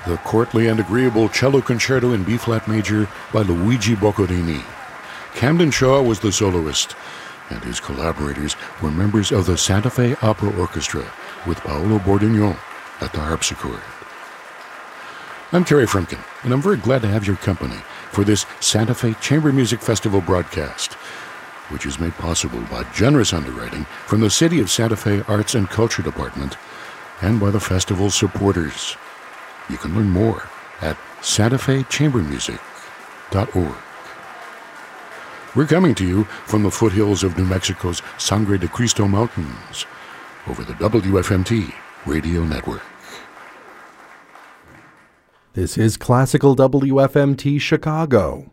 the courtly and agreeable cello concerto in B-flat major by Luigi Boccherini. Camden Shaw was the soloist, and his collaborators were members of the Santa Fe Opera Orchestra with Paolo Bordignon at the harpsichord. I'm Kerry Frumkin, and I'm very glad to have your company for this Santa Fe Chamber Music Festival broadcast, which is made possible by generous underwriting from the City of Santa Fe Arts and Culture Department and by the festival's supporters. You can learn more at santafechambermusic.org. We're coming to you from the foothills of New Mexico's Sangre de Cristo Mountains over the WFMT radio network. This is Classical WFMT Chicago.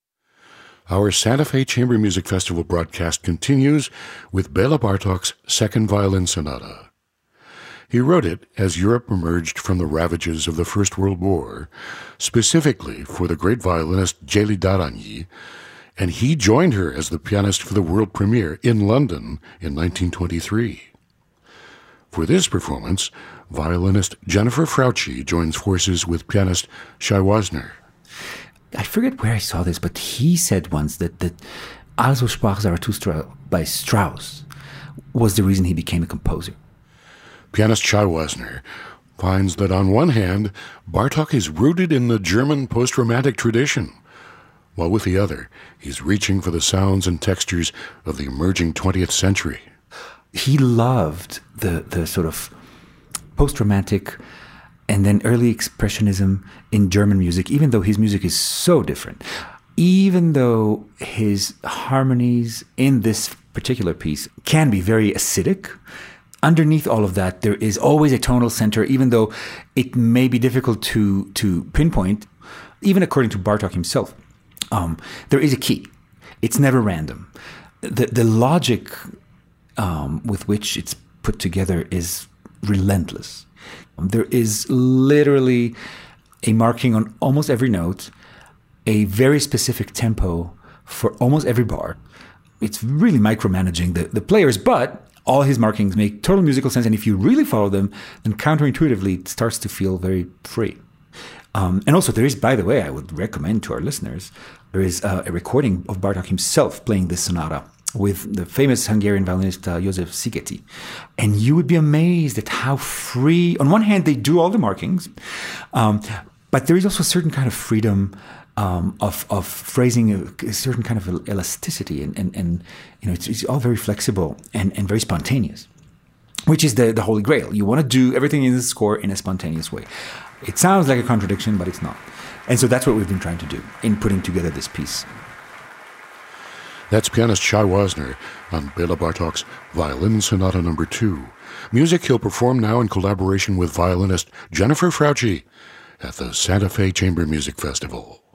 Our Santa Fe Chamber Music Festival broadcast continues with Bela Bartok's Second Violin Sonata. He wrote it as Europe emerged from the ravages of the First World War, specifically for the great violinist Gély d'Aragny, and he joined her as the pianist for the world premiere in London in 1923. For this performance, violinist Jennifer Frautschi joins forces with pianist Shai Wasner. I forget where I saw this, but he said once that Also sprach Zarathustra by Strauss was the reason he became a composer. Pianist Shai Wasner finds that on one hand, Bartok is rooted in the German post-romantic tradition, while with the other, he's reaching for the sounds and textures of the emerging 20th century. He loved the sort of post-romantic and then early expressionism in German music, even though his music is so different. Even though his harmonies in this particular piece can be very acidic, underneath all of that, there is always a tonal center, even though it may be difficult to pinpoint, even according to Bartok himself. There is a key. It's never random. The logic with which it's put together is relentless. There is literally a marking on almost every note, a very specific tempo for almost every bar. It's really micromanaging the players, but all his markings make total musical sense. And if you really follow them, then counterintuitively, it starts to feel very free. And also there is, by the way, I would recommend to our listeners, there is a recording of Bartok himself playing this sonata with the famous Hungarian violinist József Szigeti. And you would be amazed at how free, on one hand, they do all the markings, but there is also a certain kind of freedom of phrasing, a certain kind of elasticity, and it's all very flexible and very spontaneous, which is the Holy Grail. You want to do everything in the score in a spontaneous way. It sounds like a contradiction, but it's not. And so that's what we've been trying to do in putting together this piece. That's pianist Shai Wasner on Bela Bartok's Violin Sonata No. 2. Music he'll perform now in collaboration with violinist Jennifer Frautschi at the Santa Fe Chamber Music Festival.